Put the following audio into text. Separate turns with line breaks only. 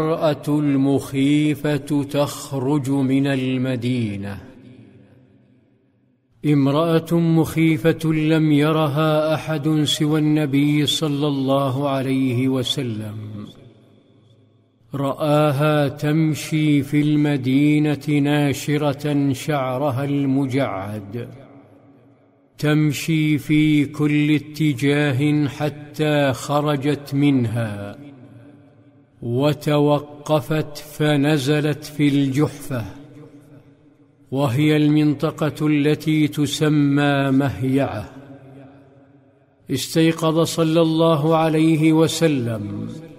المرأة المخيفة تخرج من المدينة. امرأة مخيفة لم يرها أحد سوى النبي صلى الله عليه وسلم، رآها تمشي في المدينة ناشرة شعرها المجعد، تمشي في كل اتجاه حتى خرجت منها وتوقفت فنزلت في الجحفة، وهي المنطقة التي تسمى مهيعة. استيقظ صلى الله عليه وسلم